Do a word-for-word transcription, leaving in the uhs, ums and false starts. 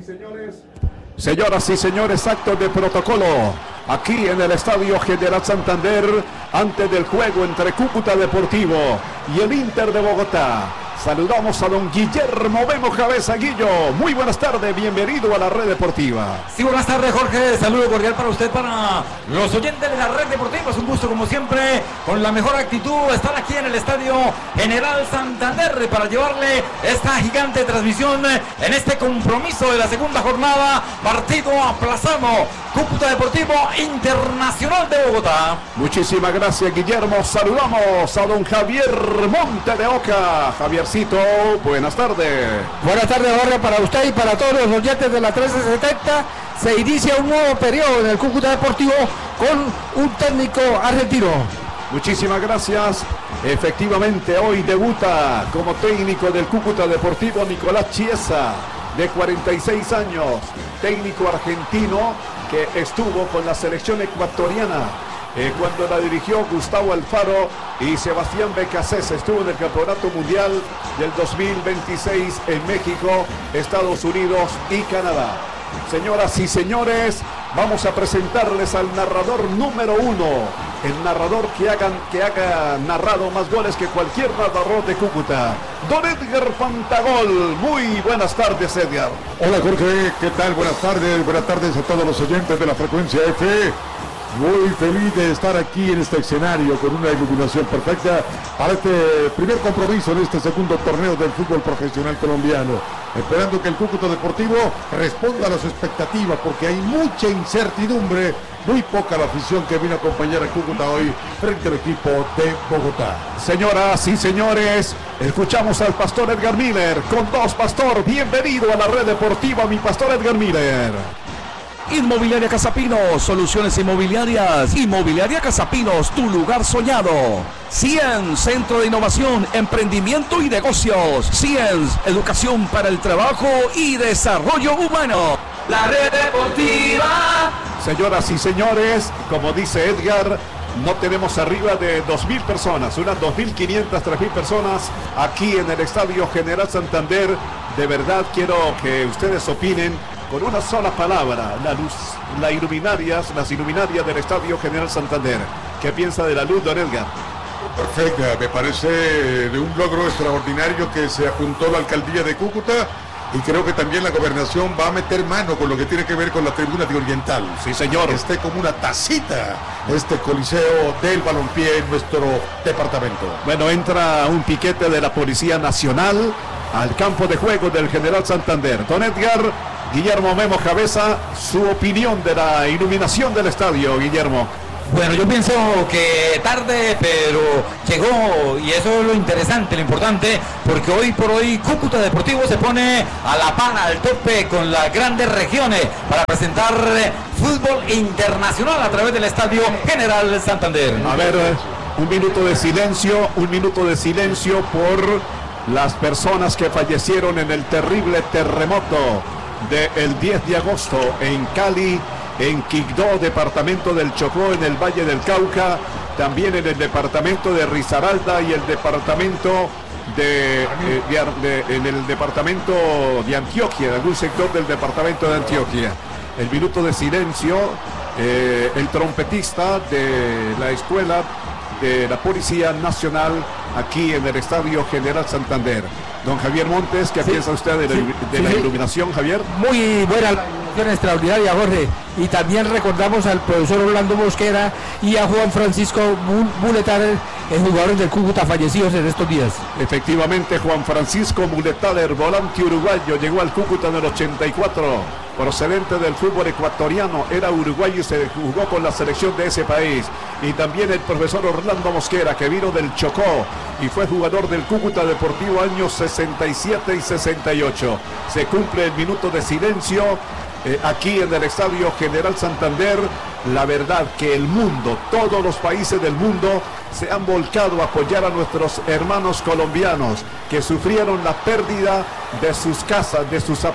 y señores. Señoras y señores, actos de protocolo aquí en el Estadio General Santander antes del juego entre Cúcuta Deportivo y el Inter de Bogotá. Saludamos a don Guillermo Memo Cabeza. Guillo, muy buenas tardes, bienvenido a la Red Deportiva. Sí, buenas tardes, Jorge, saludo cordial para usted, para los oyentes de la Red Deportiva. Es un gusto, como siempre, con la mejor actitud, estar aquí en el Estadio General Santander para llevarle esta gigante transmisión en este compromiso de la segunda jornada, partido aplazado, Cúcuta Deportivo Internacional de Bogotá. Muchísimas gracias, Guillermo. Saludamos a don Javier Monte de Oca. Javiercito, buenas tardes. Buenas tardes, Jorge, para usted y para todos los oyentes de la trece setenta. Se inicia un nuevo periodo en el Cúcuta Deportivo con un técnico argentino. Muchísimas gracias. Efectivamente, hoy debuta como técnico del Cúcuta Deportivo Nicolás Chiesa, de cuarenta y seis años, técnico argentino que estuvo con la selección ecuatoriana eh, cuando la dirigió Gustavo Alfaro y Sebastián Becasés. Estuvo en el Campeonato Mundial del dos mil veintiséis en México, Estados Unidos y Canadá. Señoras y señores, vamos a presentarles al narrador número uno, el narrador que, hagan, que haga narrado más goles que cualquier narrador de Cúcuta, don Edgar Pantagol. Muy buenas tardes, Edgar. Hola, Jorge, ¿qué tal? Buenas tardes, buenas tardes a todos los oyentes de la frecuencia F. Muy feliz de estar aquí en este escenario con una iluminación perfecta para este primer compromiso en este segundo torneo del fútbol profesional colombiano. Esperando que el Cúcuta Deportivo responda a las expectativas, porque hay mucha incertidumbre, muy poca la afición que vino a acompañar a Cúcuta hoy frente al equipo de Bogotá. Señoras y señores, escuchamos al Pastor Edgar Miller. Con dos, Pastor, bienvenido a la Red Deportiva, mi Pastor Edgar Miller. Inmobiliaria Casapinos, soluciones inmobiliarias. Inmobiliaria Casapinos, tu lugar soñado. Cien, Centro de Innovación, Emprendimiento y Negocios. Cien, Educación para el Trabajo y Desarrollo Humano. La Red Deportiva. Señoras y señores, como dice Edgar, no tenemos arriba de dos mil personas, unas dos mil quinientas, tres mil personas aquí en el Estadio General Santander. De verdad quiero que ustedes opinen con una sola palabra: la luz, las iluminarias, las iluminarias del Estadio General Santander. ¿Qué piensa de la luz, don Edgar? Perfecta, me parece de un logro extraordinario que se apuntó la alcaldía de Cúcuta, y creo que también la gobernación va a meter mano con lo que tiene que ver con la tribuna de Oriental. Sí, señor. Que esté como una tacita este coliseo del balompié en nuestro departamento. Bueno, entra un piquete de la Policía Nacional al campo de juego del General Santander. Don Edgar, Guillermo Memo Cabeza, su opinión de la iluminación del estadio, Guillermo. Bueno, yo pienso que tarde, pero llegó, y eso es lo interesante, lo importante, porque hoy por hoy Cúcuta Deportivo se pone a la par, al tope con las grandes regiones para presentar fútbol internacional a través del Estadio General Santander. A ver, un minuto de silencio, un minuto de silencio por las personas que fallecieron en el terrible terremoto del diez de agosto en Cali, en Quibdó, departamento del Chocó, en el Valle del Cauca, también en el departamento de Risaralda y el departamento de, eh, de, de en el departamento de Antioquia, en algún sector del departamento de Antioquia. El minuto de silencio, eh, el trompetista de la escuela de la Policía Nacional aquí en el Estadio General Santander. Don Javier Montes, ¿qué sí, piensa usted de la, sí, de sí, la iluminación, Javier? Muy buena la iluminación, extraordinaria, Jorge. Y también recordamos al profesor Orlando Mosquera y a Juan Francisco Muletaler, jugadores del Cúcuta fallecidos en estos días. Efectivamente, Juan Francisco Muletaler, volante uruguayo, llegó al Cúcuta en el ochenta y cuatro, procedente del fútbol ecuatoriano, era uruguayo y se jugó con la selección de ese país. Y también el profesor Orlando Mosquera, que vino del Chocó y fue jugador del Cúcuta Deportivo años sesenta y siete y sesenta y ocho. Se cumple el minuto de silencio eh, aquí en el Estadio General Santander. La verdad que el mundo, todos los países del mundo se han volcado a apoyar a nuestros hermanos colombianos que sufrieron la pérdida de sus casas, de sus